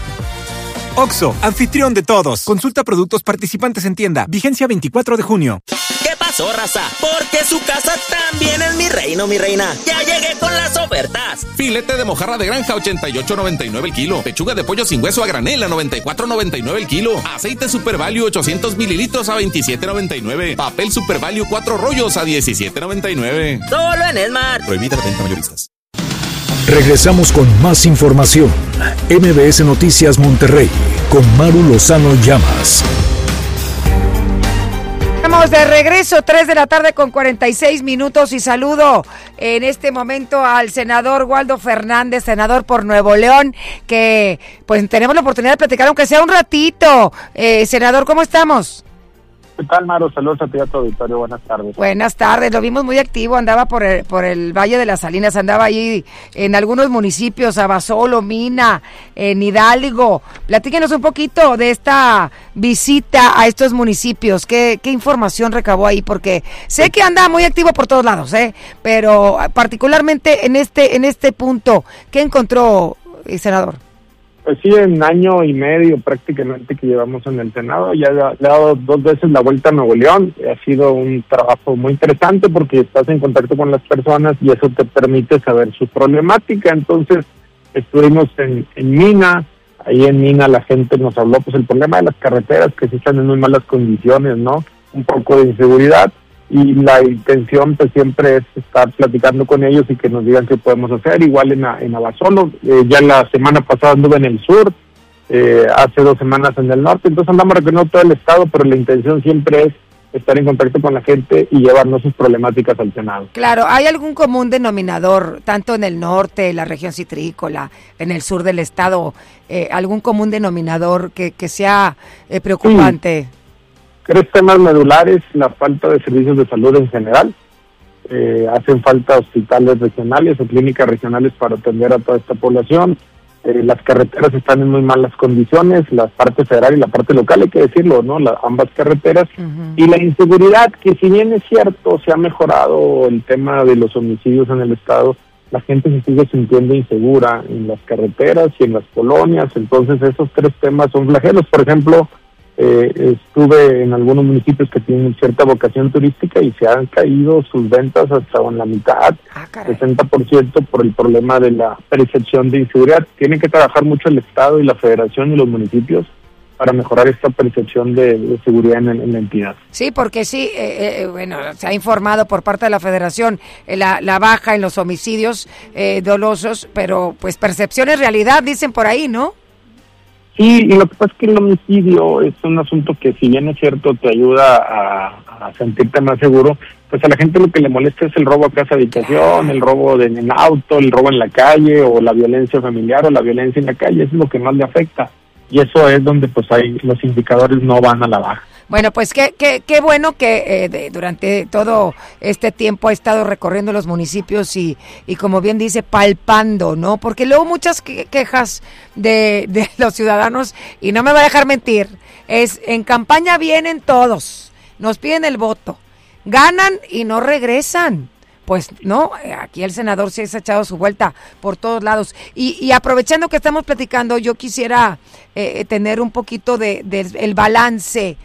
Oxxo, anfitrión de todos. Consulta productos participantes en tienda. Vigencia veinticuatro de junio. ¿Qué pasó, raza? Porque su casa también es mi reino, mi reina. Ya llegué con las ofertas. Filete de mojarra de granja, ochenta y ocho noventa y nueve el kilo. Pechuga de pollo sin hueso a granel a noventa y cuatro noventa y nueve el kilo. Aceite Super Value ochocientos mililitros a veintisiete noventa y nueve. Papel Super Value cuatro rollos a diecisiete noventa y nueve. Solo en Esmar. Prohibida la venta mayoristas. Regresamos con más información. M B S Noticias Monterrey, con Maru Lozano Llamas. Estamos de regreso, tres de la tarde con cuarenta y seis minutos, y saludo en este momento al senador Waldo Fernández, senador por Nuevo León, que pues tenemos la oportunidad de platicar aunque sea un ratito. Eh, senador, ¿cómo estamos? ¿Qué tal, Maru? Saludos a ti y a tu auditorio. Buenas tardes. Buenas tardes. Lo vimos muy activo. Andaba por el, por el Valle de las Salinas. Andaba ahí en algunos municipios, Abasolo, Mina, en Hidalgo. Platíquenos un poquito de esta visita a estos municipios. ¿Qué, qué información recabó ahí? Porque sé que anda muy activo por todos lados, ¿eh? Pero particularmente en este, en este punto, ¿qué encontró, eh, senador? Pues sí, en año y medio prácticamente que llevamos en el Senado, ya le he dado dos veces la vuelta a Nuevo León. Ha sido un trabajo muy interesante porque estás en contacto con las personas y eso te permite saber su problemática. Entonces, estuvimos en, en Mina, ahí en Mina la gente nos habló, pues el problema de las carreteras que sí están en muy malas condiciones, ¿no? Un poco de inseguridad. Y la intención pues siempre es estar platicando con ellos y que nos digan qué podemos hacer. Igual en, en Abasolo, eh, ya la semana pasada anduve en el sur, eh, hace dos semanas en el norte. Entonces andamos recorriendo todo el estado, pero la intención siempre es estar en contacto con la gente y llevarnos sus problemáticas al Senado. Claro, ¿hay algún común denominador, tanto en el norte, la región citrícola, en el sur del estado, eh, algún común denominador que, que sea eh, preocupante? Sí. Tres temas medulares: la falta de servicios de salud en general. Eh, hacen falta hospitales regionales o clínicas regionales para atender a toda esta población. Eh, las carreteras están en muy malas condiciones, la parte federal y la parte local, hay que decirlo, ¿no? La, ambas carreteras. Uh-huh. Y la inseguridad, que si bien es cierto, se ha mejorado el tema de los homicidios en el estado, la gente se sigue sintiendo insegura en las carreteras y en las colonias. Entonces esos tres temas son flagelos. Por ejemplo, eh, estuve en algunos municipios que tienen cierta vocación turística y se han caído sus ventas hasta en la mitad, ah, sesenta por ciento por el problema de la percepción de inseguridad. Tienen que trabajar mucho el Estado y la Federación y los municipios para mejorar esta percepción de, de seguridad en, en la entidad. Sí, porque sí, eh, eh, bueno, se ha informado por parte de la Federación eh, la, la baja en los homicidios eh, dolosos, pero pues percepción es realidad, dicen por ahí, ¿no? Sí, y lo que pasa es que el homicidio es un asunto que, si bien es cierto, te ayuda a, a sentirte más seguro, pues a la gente lo que le molesta es el robo a casa habitación, el robo de, en auto, el robo en la calle, o la violencia familiar o la violencia en la calle. Eso es lo que más le afecta, y eso es donde pues hay los indicadores no van a la baja. Bueno, pues qué qué qué bueno que eh, de, durante todo este tiempo ha estado recorriendo los municipios y, y como bien dice, palpando, ¿no? Porque luego muchas que, quejas de, de los ciudadanos, y no me va a dejar mentir, es en campaña vienen todos, nos piden el voto, ganan y no regresan. Pues no, aquí el senador sí se ha echado su vuelta por todos lados. Y, y aprovechando que estamos platicando, yo quisiera eh, tener un poquito de, de el balance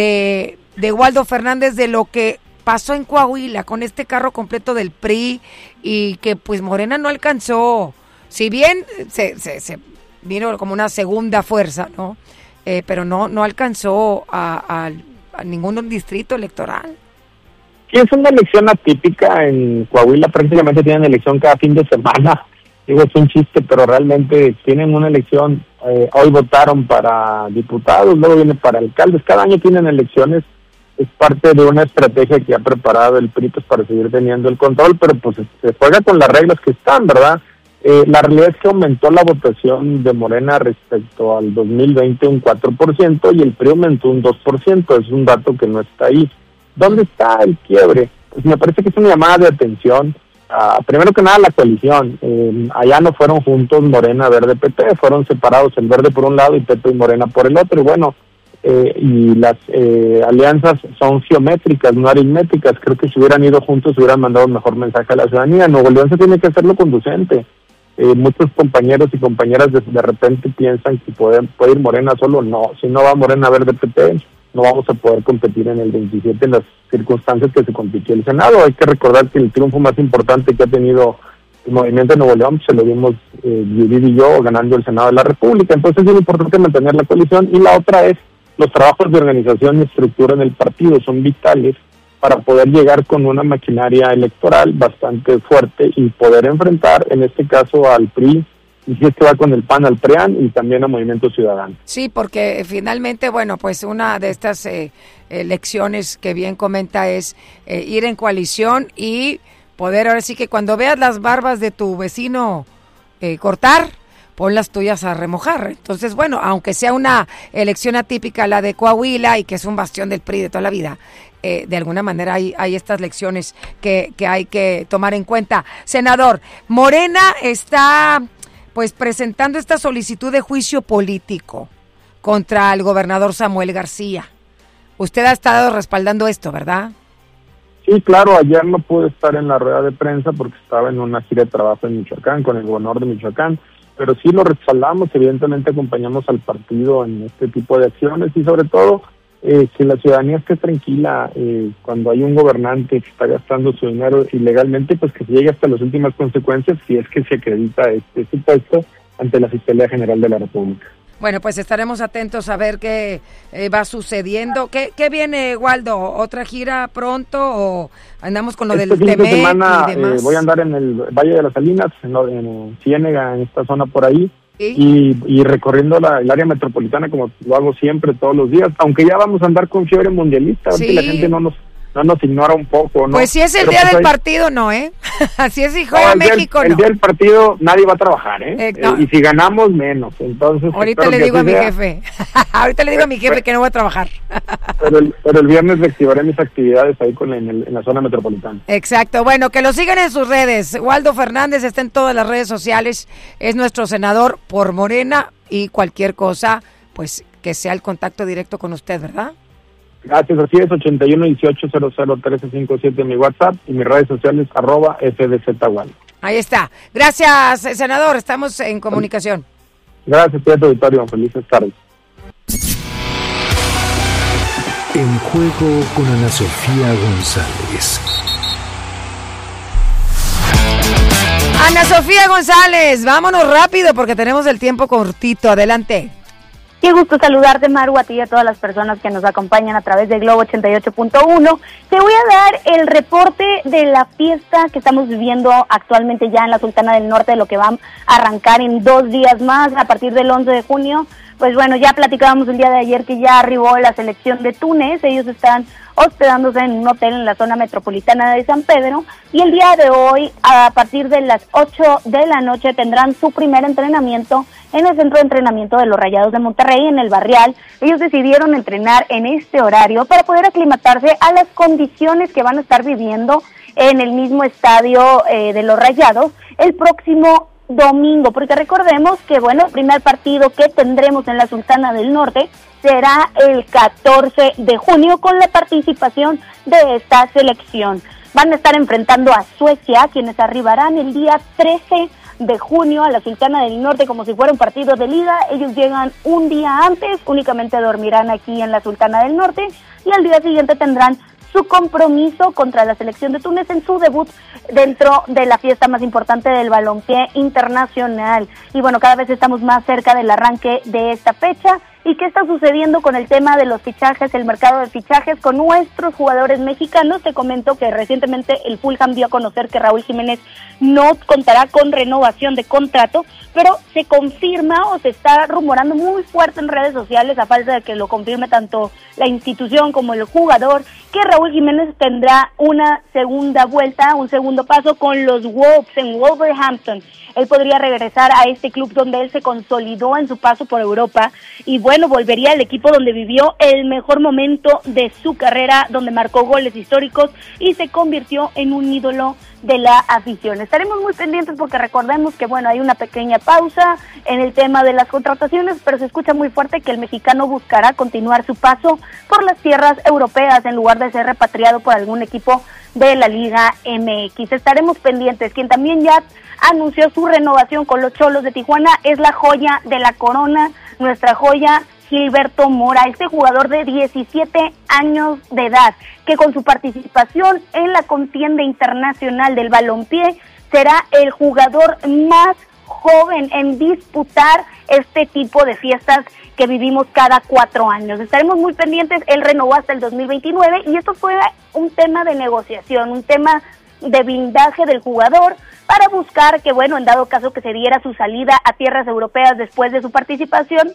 de, de Waldo Fernández de lo que pasó en Coahuila con este carro completo del P R I y que pues Morena no alcanzó, si bien se, se, se vino como una segunda fuerza, ¿no? Eh, pero no, no alcanzó a, a, a ningún distrito electoral. Sí, es una elección atípica. En Coahuila prácticamente tienen elección cada fin de semana. Digo, es un chiste, pero realmente tienen una elección. Eh, hoy votaron para diputados, luego viene para alcaldes. Cada año tienen elecciones. Es parte de una estrategia que ha preparado el P R I pues, para seguir teniendo el control, pero pues se juega con las reglas que están, ¿verdad? Eh, la realidad es que aumentó la votación de Morena respecto al dos mil veinte un cuatro por ciento y el P R I aumentó un dos por ciento. Es un dato que no está ahí. ¿Dónde está el quiebre? Pues me parece que es una llamada de atención. Uh, primero que nada, la coalición. Eh, allá no fueron juntos Morena, Verde, P T, fueron separados el Verde por un lado y P T y Morena por el otro. Y bueno, eh, y las eh, alianzas son geométricas, no aritmétricas. Creo que si hubieran ido juntos hubieran mandado un mejor mensaje a la ciudadanía. Nuevo León se tiene que hacerlo conducente. Eh, muchos compañeros y compañeras de, de repente piensan que puede, puede ir Morena solo. No, si no va Morena, Verde, P T, no vamos a poder competir en el veintisiete en las circunstancias que se compitió el Senado. Hay que recordar que el triunfo más importante que ha tenido el movimiento de Nuevo León se lo dimos eh, Judith y yo ganando el Senado de la República. Entonces es importante mantener la coalición. Y la otra es los trabajos de organización y estructura en el partido. Son vitales para poder llegar con una maquinaria electoral bastante fuerte y poder enfrentar, en este caso, al P R I, y si es que va con el P A N al PRIAN y también a Movimiento Ciudadano. Sí, porque finalmente, bueno, pues una de estas eh, elecciones que bien comenta es eh, ir en coalición y poder, ahora sí que cuando veas las barbas de tu vecino eh, cortar, pon las tuyas a remojar. Entonces, bueno, aunque sea una elección atípica la de Coahuila y que es un bastión del P R I de toda la vida, eh, de alguna manera hay, hay estas lecciones que, que hay que tomar en cuenta. Senador, Morena está pues presentando esta solicitud de juicio político contra el gobernador Samuel García. Usted ha estado respaldando esto, ¿verdad? Sí, claro, ayer no pude estar en la rueda de prensa porque estaba en una gira de trabajo en Michoacán, con el gobernador de Michoacán, pero sí lo respaldamos, evidentemente acompañamos al partido en este tipo de acciones y sobre todo eh, que la ciudadanía esté tranquila eh, cuando hay un gobernante que está gastando su dinero ilegalmente, pues que se llegue hasta las últimas consecuencias si es que se acredita este supuesto ante la Fiscalía General de la República. Bueno, pues estaremos atentos a ver qué eh, va sucediendo. ¿Qué, ¿Qué viene, Waldo? ¿Otra gira pronto o andamos con lo este del fin T M E de semana, y demás? Eh, voy a andar en el Valle de las Salinas, en, en Ciénega, en esta zona por ahí, ¿Sí? y, y recorriendo la, el área metropolitana como lo hago siempre, todos los días, aunque ya vamos a andar con fiebre mundialista, sí. a ver si la gente no nos no nos ignora un poco, ¿no? Pues si es el Pero día pues del hay... partido, no, ¿eh? Así es, si juega no, México, el, no. El día del partido nadie va a trabajar, ¿eh? eh no. eh y si ganamos, menos, entonces... Ahorita le digo a mi sea. jefe, ahorita le digo a mi jefe que no voy a trabajar. pero, el, pero el viernes reactivaré mis actividades ahí con en, el, en la zona metropolitana. Exacto, bueno, que lo sigan en sus redes. Waldo Fernández está en todas las redes sociales, es nuestro senador por Morena y cualquier cosa, pues que sea el contacto directo con usted, ¿verdad? Gracias, así es, ochenta y uno dieciocho cero cero trece cincuenta y siete mi WhatsApp y mis redes sociales, arroba F D Z Waldo. Ahí está. Gracias, senador, estamos en comunicación. Gracias, Pedro Auditorio, felices tardes. En juego con Ana Sofía González. Ana Sofía González, vámonos rápido porque tenemos el tiempo cortito, adelante. Qué gusto saludarte, Maru, a ti y a todas las personas que nos acompañan a través de Globo ochenta y ocho punto uno. Te voy a dar el reporte de la fiesta que estamos viviendo actualmente ya en la Sultana del Norte, de lo que va a arrancar en dos días más, a partir del once de junio. Pues bueno, ya platicábamos el día de ayer que ya arribó la selección de Túnez. Ellos están hospedándose en un hotel en la zona metropolitana de San Pedro, y el día de hoy, a partir de las ocho de la noche, tendrán su primer entrenamiento en el Centro de Entrenamiento de los Rayados de Monterrey, en el Barrial. Ellos decidieron entrenar en este horario para poder aclimatarse a las condiciones que van a estar viviendo en el mismo estadio eh, de los Rayados el próximo domingo, porque recordemos que, bueno, el primer partido que tendremos en la Sultana del Norte será el catorce de junio con la participación de esta selección. Van a estar enfrentando a Suecia, quienes arribarán el día trece de junio a la Sultana del Norte como si fuera un partido de liga. Ellos llegan un día antes, únicamente dormirán aquí en la Sultana del Norte y al día siguiente tendrán su compromiso contra la selección de Túnez en su debut dentro de la fiesta más importante del balompié internacional. Y bueno, cada vez estamos más cerca del arranque de esta fecha. ¿Y qué está sucediendo con el tema de los fichajes, el mercado de fichajes con nuestros jugadores mexicanos? Te comento que recientemente el Fulham dio a conocer que Raúl Jiménez no contará con renovación de contrato, pero se confirma o se está rumorando muy fuerte en redes sociales, a falta de que lo confirme tanto la institución como el jugador, que Raúl Jiménez tendrá una segunda vuelta, un segundo paso con los Wolves en Wolverhampton. Él podría regresar a este club donde él se consolidó en su paso por Europa y bueno, volvería al equipo donde vivió el mejor momento de su carrera, donde marcó goles históricos y se convirtió en un ídolo de la afición. Estaremos muy pendientes porque recordemos que bueno, hay una pequeña pausa en el tema de las contrataciones, pero se escucha muy fuerte que el mexicano buscará continuar su paso por las tierras europeas en lugar de ser repatriado por algún equipo de la Liga M X. Estaremos pendientes. Quien también ya anunció su renovación con los Cholos de Tijuana es la joya de la corona, nuestra joya Gilberto Mora, este jugador de diecisiete años de edad, que con su participación en la contienda internacional del balompié será el jugador más joven en disputar este tipo de fiestas que vivimos cada cuatro años. Estaremos muy pendientes. Él renovó hasta el dos mil veintinueve y esto fue un tema de negociación, un tema de blindaje del jugador para buscar que, bueno, en dado caso que se diera su salida a tierras europeas después de su participación,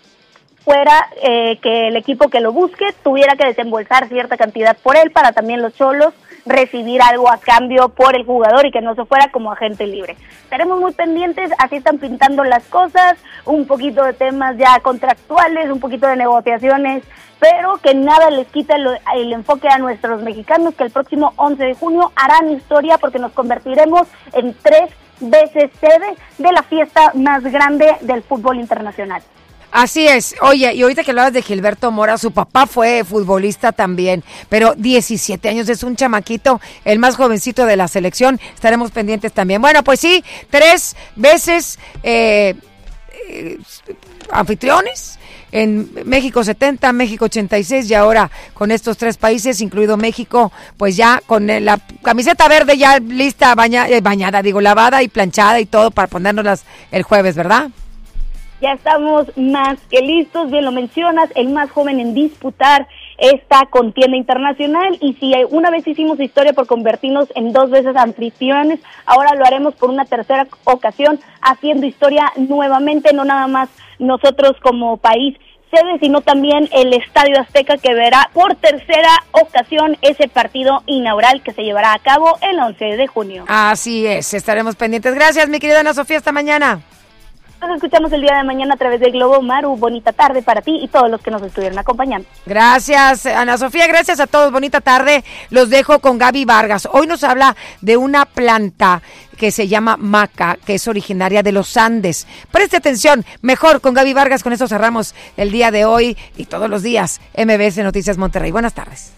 fuera eh, que el equipo que lo busque tuviera que desembolsar cierta cantidad por él para también los Cholos recibir algo a cambio por el jugador y que no se fuera como agente libre. Estaremos muy pendientes, así están pintando las cosas, un poquito de temas ya contractuales, un poquito de negociaciones, pero que nada les quita el, el enfoque a nuestros mexicanos, que el próximo once de junio harán historia porque nos convertiremos en tres veces sede de la fiesta más grande del fútbol internacional. Así es. Oye, y ahorita que hablabas de Gilberto Mora, su papá fue futbolista también, pero diecisiete años, es un chamaquito, el más jovencito de la selección. Estaremos pendientes también. Bueno, pues sí, tres veces eh, eh, anfitriones. En México setenta, México ochenta y seis y ahora con estos tres países, incluido México, pues ya con la camiseta verde ya lista, baña, eh, bañada, digo, lavada y planchada y todo para ponérnoslas el jueves, ¿verdad? Ya estamos más que listos, bien lo mencionas, el más joven en disputar esta contienda internacional, y si una vez hicimos historia por convertirnos en dos veces anfitriones, ahora lo haremos por una tercera ocasión, haciendo historia nuevamente, no nada más nosotros como país sede, sino también el Estadio Azteca, que verá por tercera ocasión ese partido inaugural que se llevará a cabo el once de junio. Así es, estaremos pendientes. Gracias, mi querida Ana Sofía, hasta mañana. Nos escuchamos el día de mañana a través del Globo. Maru, bonita tarde para ti y todos los que nos estuvieron acompañando. Gracias, Ana Sofía, gracias a todos, bonita tarde. Los dejo con Gaby Vargas. Hoy nos habla de una planta que se llama maca, que es originaria de los Andes. Preste atención, mejor con Gaby Vargas. Con eso cerramos el día de hoy y todos los días. M B S Noticias Monterrey. Buenas tardes.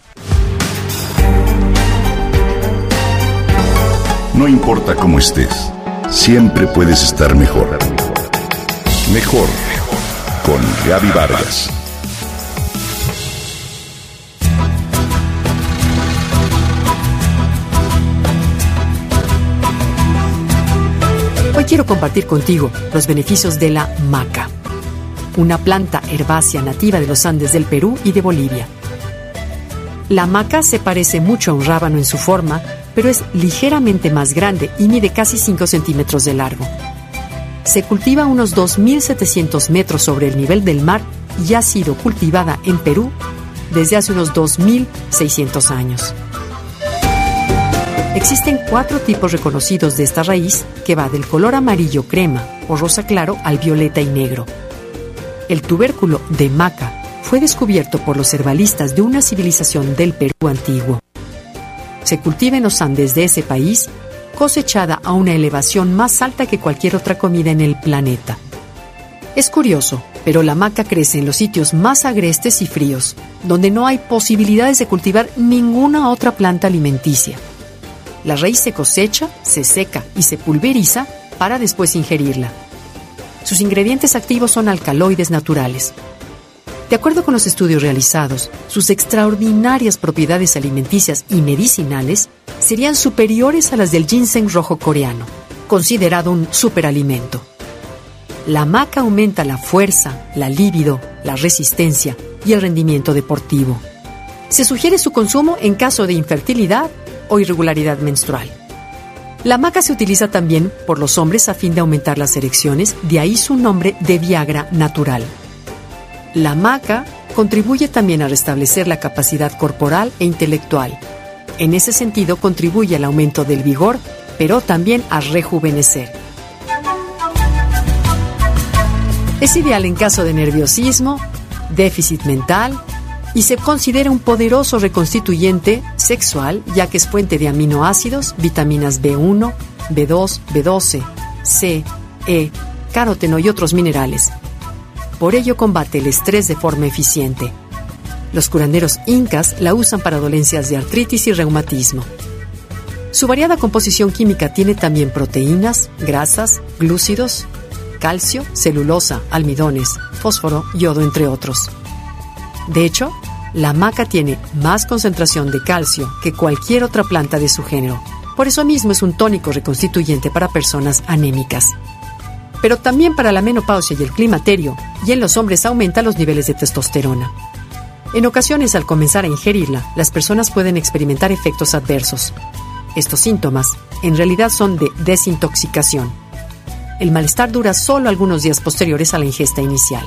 No importa cómo estés, siempre puedes estar mejor. Mejor, mejor. Con Gaby Vargas. Hoy quiero compartir contigo los beneficios de la maca, una planta herbácea nativa de los Andes del Perú y de Bolivia. La maca se parece mucho a un rábano en su forma, pero es ligeramente más grande y mide casi cinco centímetros de largo. Se cultiva a unos dos mil setecientos metros sobre el nivel del mar y ha sido cultivada en Perú desde hace unos dos mil seiscientos años. Existen cuatro tipos reconocidos de esta raíz, que va del color amarillo crema o rosa claro al violeta y negro. El tubérculo de maca fue descubierto por los herbalistas de una civilización del Perú antiguo. Se cultiva en los Andes de ese país, cosechada a una elevación más alta que cualquier otra comida en el planeta. Es curioso, pero la maca crece en los sitios más agrestes y fríos, donde no hay posibilidades de cultivar ninguna otra planta alimenticia. La raíz se cosecha, se seca y se pulveriza para después ingerirla. Sus ingredientes activos son alcaloides naturales. De acuerdo con los estudios realizados, sus extraordinarias propiedades alimenticias y medicinales serían superiores a las del ginseng rojo coreano, considerado un superalimento. La maca aumenta la fuerza, la libido, la resistencia y el rendimiento deportivo. Se sugiere su consumo en caso de infertilidad o irregularidad menstrual. La maca se utiliza también por los hombres a fin de aumentar las erecciones, de ahí su nombre de Viagra natural. La maca contribuye también a restablecer la capacidad corporal e intelectual. En ese sentido, contribuye al aumento del vigor, pero también a rejuvenecer. Es ideal en caso de nerviosismo, déficit mental, y se considera un poderoso reconstituyente sexual, ya que es fuente de aminoácidos, vitaminas B uno, B dos, B doce, C, E, caroteno y otros minerales. Por ello combate el estrés de forma eficiente. Los curanderos incas la usan para dolencias de artritis y reumatismo. Su variada composición química tiene también proteínas, grasas, glúcidos, calcio, celulosa, almidones, fósforo, yodo, entre otros. De hecho, la maca tiene más concentración de calcio que cualquier otra planta de su género. Por eso mismo es un tónico reconstituyente para personas anémicas. Pero también para la menopausia y el climaterio, y en los hombres aumenta los niveles de testosterona. En ocasiones, al comenzar a ingerirla, las personas pueden experimentar efectos adversos. Estos síntomas, en realidad, son de desintoxicación. El malestar dura solo algunos días posteriores a la ingesta inicial.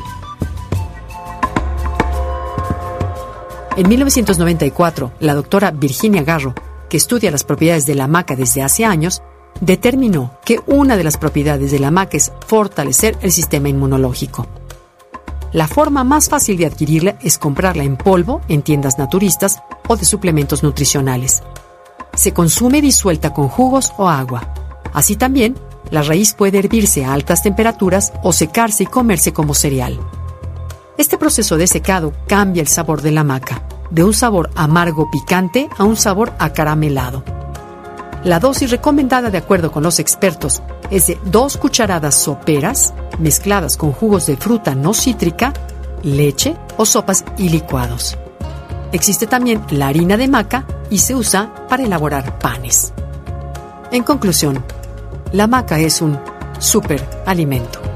En mil novecientos noventa y cuatro, la doctora Virginia Garro, que estudia las propiedades de la maca desde hace años, determinó que una de las propiedades de la maca es fortalecer el sistema inmunológico. La forma más fácil de adquirirla es comprarla en polvo en tiendas naturistas o de suplementos nutricionales. Se consume disuelta con jugos o agua. Así también, la raíz puede hervirse a altas temperaturas o secarse y comerse como cereal. Este proceso de secado cambia el sabor de la maca, de un sabor amargo picante a un sabor acaramelado. La dosis recomendada, de acuerdo con los expertos, es de dos cucharadas soperas mezcladas con jugos de fruta no cítrica, leche o sopas y licuados. Existe también la harina de maca y se usa para elaborar panes. En conclusión, la maca es un superalimento.